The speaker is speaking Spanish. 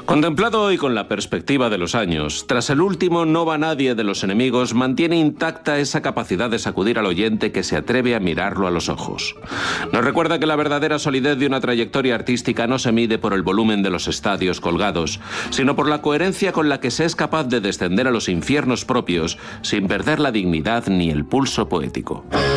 Contemplado hoy con la perspectiva de los años, tras el último No va nadie de los enemigos, mantiene intacta esa capacidad de sacudir al oyente que se atreve a mirarlo a los ojos. Nos recuerda que la verdadera solidez de una trayectoria artística no se mide por el volumen de los estadios colgados, sino por la coherencia con la que se es capaz de descender a los infiernos propios sin perder la dignidad ni el pulso poético.